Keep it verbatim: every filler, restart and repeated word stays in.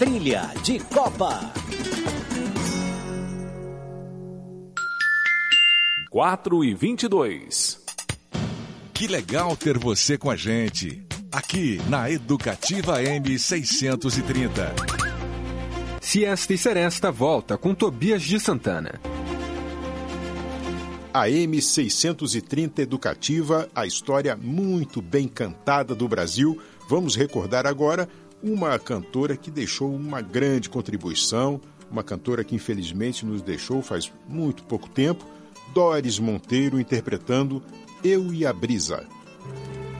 Trilha de Copa. quatro e vinte e dois. Que legal ter você com a gente, aqui na Educativa M seiscentos e trinta. Siesta e Seresta volta com Tobias de Santana. A M seiscentos e trinta Educativa, a história muito bem cantada do Brasil. Vamos recordar agora uma cantora que deixou uma grande contribuição, uma cantora que infelizmente nos deixou faz muito pouco tempo, Doris Monteiro interpretando Eu e a Brisa.